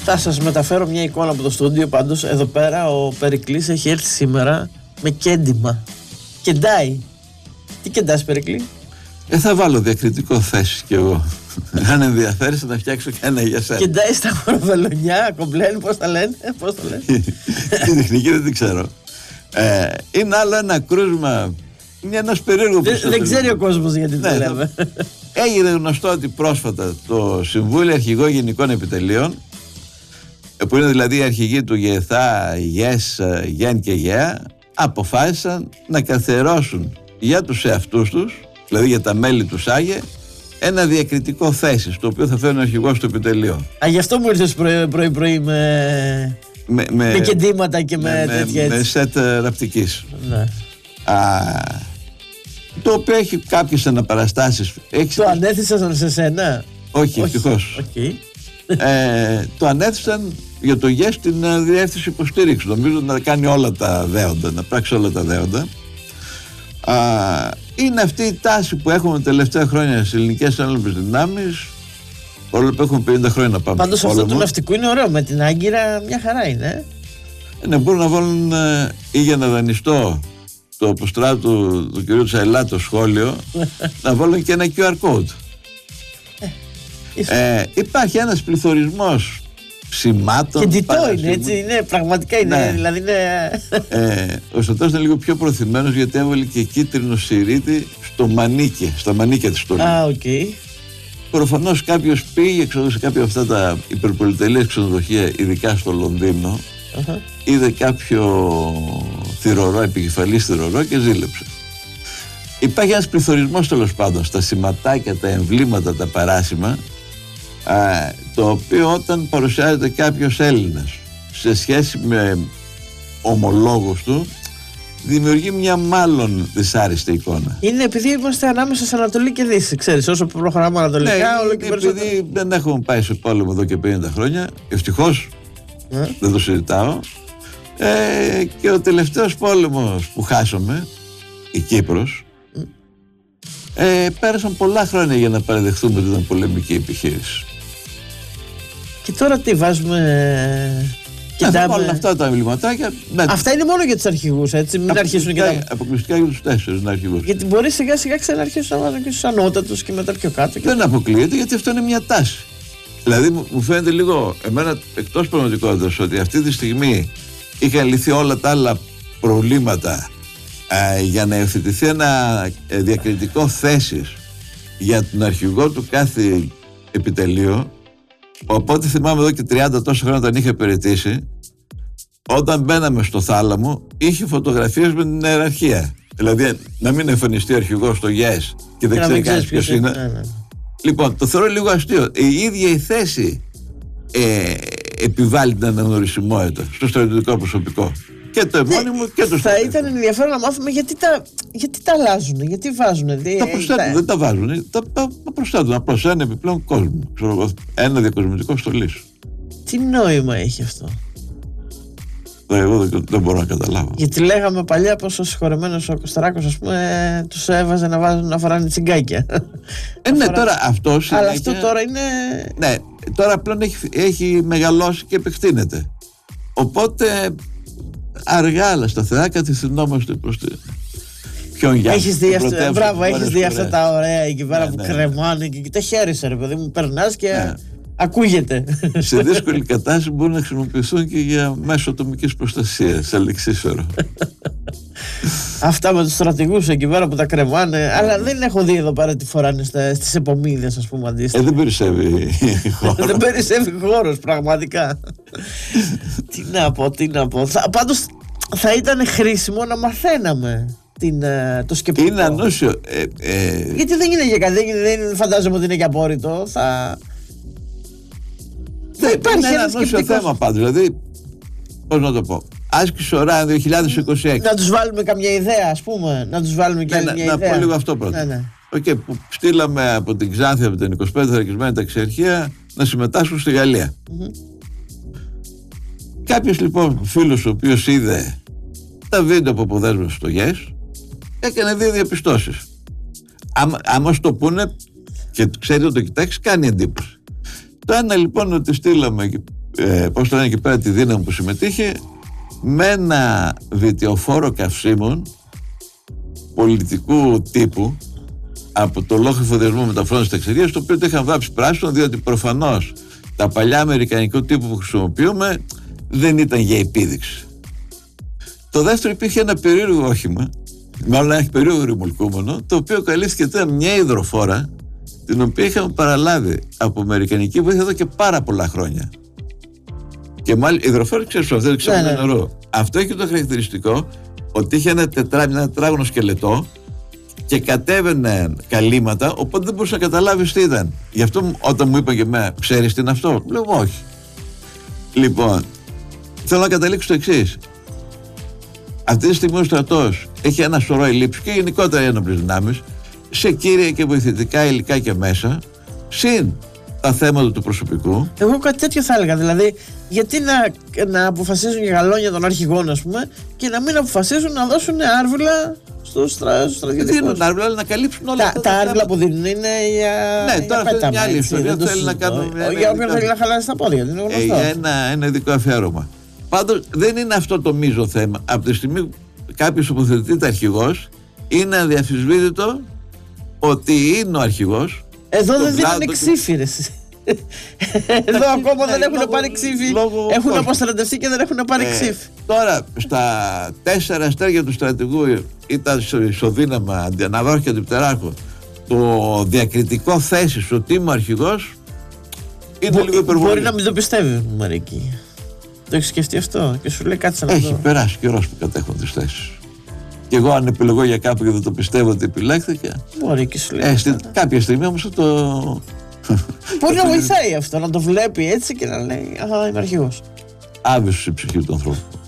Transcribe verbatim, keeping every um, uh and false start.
Θα σας μεταφέρω μια εικόνα από το στούντιο. Πάντως εδώ πέρα ο Περικλής έχει έρθει σήμερα με κέντημα. Κεντάει. Τι κεντάς, Περικλή? Ε, θα βάλω διακριτικό θέση κι εγώ. Αν ενδιαφέρεσαι να φτιάξω και ένα για σένα. Κεντάει στα χοροβελονιά, κομπλέν, πώς τα λένε, πώς τα λένε. Την τεχνική δεν την ξέρω. Ε, είναι άλλο ένα κρούσμα, είναι ένας περίεργο Δεν, δεν ξέρει ο κόσμος γιατί το ναι, λέμε. Έγινε γνωστό ότι πρόσφατα το Συμβούλιο Αρχηγών Γενικών Επιτελείων, που είναι δηλαδή οι αρχηγοί του ΓΕΘΑ, ΓΕΣ, ΓΕΝ και ΓΕΑ, αποφάσισαν να καθιερώσουν για τους εαυτούς τους, δηλαδή για τα μέλη του ΣΑΓΕ, ένα διακριτικό θέση, το οποίο θα φέρουν ο αρχηγός του επιτελείου. Α, γι' αυτό μου ήρθες πρωί-πρωί με, με, με, με κεντήματα και με, με τέτοια έτσι. Με σετ ραπτικής. Ναι. Α, το οποίο έχει κάποιες αναπαραστάσεις. Έχει... Το ανέθεσαν σε σένα? Όχι, ευτυχώς. Okay. Ε, το ανέθεσαν για το ΓΕΣ στην διεύθυνση υποστήριξη. Νομίζω να κάνει όλα τα δέοντα, να πράξει όλα τα δέοντα. Α, είναι αυτή η τάση που έχουμε τα τελευταία χρόνια στις ελληνικές ένοπλες δυνάμεις, όλο που έχουμε πενήντα χρόνια να πάμε. Πάντως αυτό του ναυτικού είναι ωραίο, με την Άγκυρα μια χαρά είναι. Ε, ναι, μπορούν να βάλουν ε, ή για να δανειστώ το αποστράτο του, του κ. Τσαϊλά το σχόλιο να βάλουν και ένα κιου αρ code. Ε, ε, υπάρχει ένας πληθωρισμός σημάτων. Και ντυτό είναι, έτσι, είναι, πραγματικά είναι, ναι. Δηλαδή είναι... ε, ο στρατός είναι λίγο πιο προθυμένος γιατί έβαλε και κίτρινο σιρίτι στο μανίκι, στα μανίκια της στολής. Α, οκ. Okay. Προφανώς κάποιος πήγε ξέρω, σε κάποια από αυτά τα υπερπολιτελεία ξενοδοχεία, ειδικά στο Λονδίνο, uh-huh. είδε κάποιο θυρωρό, επικεφαλής θυρωρό και ζήλεψε. Υπάρχει ένας πληθωρισμός τέλος πάντων στα σηματάκια, τα εμβλήματα, τα παράσημα, α, το οποίο όταν παρουσιάζεται κάποιος Έλληνας σε σχέση με ομολόγους του δημιουργεί μια μάλλον δυσάρεστη εικόνα. Είναι επειδή είμαστε ανάμεσα σε Ανατολή και Δύση, ξέρεις, όσο προχωράμε ανατολικά, ναι, όλο και περισσότερο. Επειδή δεν έχουμε πάει σε πόλεμο εδώ και πενήντα χρόνια, ευτυχώς, mm. δεν το συζητάω, ε, και ο τελευταίος πόλεμος που χάσαμε, η Κύπρος, mm. ε, πέρασαν πολλά χρόνια για να παραδεχθούμε ότι ήταν πολεμική επιχείρηση. Και τώρα τι βάζουμε... Κοιτάμε όλα αυτά τα εμβληματάκια. Αυτά είναι μόνο για τους αρχηγούς, έτσι. Μην αρχίσουν και τα... Αποκλειστικά για τους τέσσερις αρχηγούς. Γιατί μπορεί σιγά σιγά ξαναρχίσουν να βάζουν και στους ανώτατους και μετά πιο κάτω. Και... Δεν αποκλείεται γιατί αυτό είναι μια τάση. Δηλαδή μου φαίνεται λίγο εμένα εκτός πραγματικότητας ότι αυτή τη στιγμή είχαν λυθεί όλα τα άλλα προβλήματα ε, για να ευθετηθεί ένα ε, διακριτικό θέσεις για τον αρχηγό του κάθε επιτελείο. Οπότε θυμάμαι εδώ και τριάντα τόσα χρόνια όταν είχε περιτήσει, όταν μπαίναμε στο θάλαμο, είχε φωτογραφίες με την ιεραρχία. Δηλαδή να μην εμφανιστεί ο αρχηγός στο ΓΕΣ και δεν ξέρει κανείς ποιος είναι. Ναι, ναι. Λοιπόν, το θεωρώ λίγο αστείο. Η ίδια η θέση ε, επιβάλλει την αναγνωρισιμότητα στο στρατιωτικό προσωπικό. Και το επώνυμο και το στρατιωτικό. Θα ήταν ενδιαφέρον να μάθουμε γιατί τα, γιατί τα αλλάζουν, γιατί βάζουν. Δηλαδή, τα προσθέτουν, τα... δεν τα βάζουν. Τα, τα, τα προσθέτουν. Απλώς ένα επιπλέον κόσμο. Ξέρω, ένα διακοσμητικό στολής. Τι νόημα έχει αυτό? Εγώ δεν, δεν μπορώ να καταλάβω. Γιατί λέγαμε παλιά πως ο συγχωρεμένος ο Κωσταράκος, ας πούμε, τους έβαζε να βάζουν να φοράνε τσιγκάκια. Ε, ναι, τώρα αυτό συνέχεια... Αλλά αυτό τώρα είναι... Ναι, τώρα πλέον έχει, έχει μεγαλώσει και επεκτείνεται. Οπότε αργά αλλά σταθερά κατευθυνόμαστε προς τη Πιονγκιάνγκ. Έχεις δει, αυτό, μπράβο, έχεις δει αυτά τα ωραία εκεί πέρα, ναι, που ναι, κρεμάνε και, και τα χαίρεσαι ρε παιδί μου, περνάς και... Ναι. Ακούγεται. Σε δύσκολη κατάσταση μπορούν να χρησιμοποιηθούν και για μέσω ατομικής προστασίας, αλεξίσφαιρο. Αυτά με τους στρατηγούς εκεί πέρα που τα κρεμάνε, αλλά δεν έχω δει εδώ πέρα τι φοράνε στις επομίδες, ας πούμε, αντίστοιχα. Ε, δεν περισσεύει χώρος. Δεν περισσεύει χώρος, πραγματικά. Τι να πω, τι να πω. Θα, πάντως θα ήταν χρήσιμο να μαθαίναμε την, το σκεπτικό. Είναι ανούσιο. Ε, ε... Γιατί δεν είναι για κάτι, δεν, δεν φαντάζομαι ότι είναι για απόρριτο. Θα... Δεν υπάρχει ένα ανούσιο θέμα πάντως. Δηλαδή, πώς να το πω. Άσκηση ώρα δύο χιλιάδες είκοσι έξι. Να τους βάλουμε καμιά ιδέα, ας πούμε. Να τους βάλουμε και ναι, άλλη να, μια να ιδέα. Να πω λίγο αυτό πρώτα. Ναι, ναι. Okay, που στείλαμε από την Ξάνθη, από την είκοσι πέντε θωρακισμένη ταξιαρχία να συμμετάσχουν στη Γαλλία. Mm-hmm. Κάποιος λοιπόν φίλος ο οποίος είδε τα βίντεο από αποδέσμευση στο ΓΕΣ έκανε δύο διαπιστώσεις. Άμα, άμα σου το πούνε και ξέρει ότι το κοιτάξει, κάνει εντύπωση. Το ένα λοιπόν ότι στείλαμε ε, πώς το λένε εκεί πέρα, τη δύναμη που συμμετείχε, με ένα βιτιοφόρο καυσίμων πολιτικού τύπου από το λόγο εφοδιασμού μεταφρόνησης ταξιδίας, το οποίο το είχαν βάψει πράσινο, διότι προφανώς τα παλιά αμερικανικού τύπου που χρησιμοποιούμε δεν ήταν για επίδειξη. Το δεύτερο, υπήρχε ένα περίεργο όχημα, μάλλον ένα περίεργο ρημουλκούμενο, το οποίο καλύφθηκε ήταν μια υδροφόρα, την οποία είχαμε παραλάβει από αμερικανική βοήθεια εδώ και πάρα πολλά χρόνια. Και μάλιστα η υδροφόρα, ξέρεις, αυτό δεν ξέρω, ναι, ναι. νερό. Αυτό έχει το χαρακτηριστικό ότι είχε ένα, τετρά, ένα τετράγωνο σκελετό και κατέβαινε καλύματα, οπότε δεν μπορούσε να καταλάβεις τι ήταν. Γι' αυτό όταν μου είπαν και εμένα, ξέρεις τι είναι αυτό, λέω όχι. Λοιπόν, θέλω να καταλήξω το εξής. Αυτή τη στιγμή ο στρατός έχει ένα σωρό ελλείψεις και γενικότερα οι ένοπλες δυνάμεις σε κύρια και βοηθητικά υλικά και μέσα, συν τα θέματα του προσωπικού. Εγώ κάτι τέτοιο θα έλεγα. Δηλαδή, γιατί να, να αποφασίζουν για γαλόνια των αρχηγών, ας πούμε, και να μην αποφασίζουν να δώσουν άρβιλα στους στρα, στρατιωτικούς. Δεν δίνουν άρβιλα, αλλά να καλύψουν όλα τα, αυτά. Τα, τα άρβιλα που δίνουν είναι για. Ναι, τώρα αυτό είναι μια άλλη ιστορία. Θέλει να κάνουν. Για όποιον θέλει να χαλάσει τα πόδια. Είναι γνωστό. Ε, ένα, ένα ειδικό αφιέρωμα. Πάντως δεν είναι αυτό το μείζο θέμα. Από τη στιγμή που κάποιος τοποθετείται αρχηγός, είναι αδιαφυσβήτητο ότι είναι ο αρχηγός. Εδώ δεν δίνουν ξύφυρες. Εδώ ακόμα δεν έχουν πάρει ξύφι. Έχουν αποστρατευτεί και δεν έχουν πάρει ξύφι. Τώρα στα τέσσερα αστέρια του στρατηγού ήταν ισοδύναμα αντιαναβάρχου και αντιπτεράρχου. Το διακριτικό θέση ότι είμαι ο αρχηγός είναι λίγο υπερβολή. Μπορεί να μην το πιστεύει μερικοί. Το έχει σκεφτεί αυτό και σου λέει κάτσε να το. Έχει περάσει καιρός που κατέχουν τις θέσεις. Και εγώ αν επιλεγώ για κάπου και δεν το πιστεύω ότι επιλέχθηκε. Μπορεί και σου λέει. Ε, στην, κάποια στιγμή όμως το. Μπορεί να βοηθάει αυτό, να το βλέπει έτσι και να λέει α, είμαι αρχηγός. Άβυσος η ψυχή του ανθρώπου.